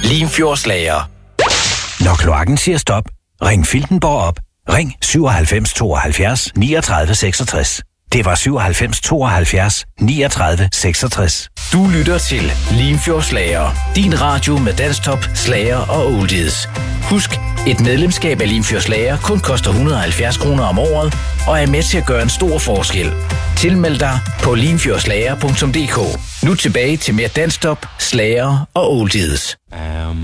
Limfjordslager. Når kloakken siger stop, ring Filtenborg op. Ring 97 72 39 66. Det var 97 72 39 66. Du lytter til Limfjordslager. Din radio med danstop, slager og oldies. Husk, et medlemskab af Limfjordslager kun koster 170 kroner om året og er med til at gøre en stor forskel. Tilmeld dig på limfjordslager.dk. Nu tilbage til mere danstop, slager og oldies.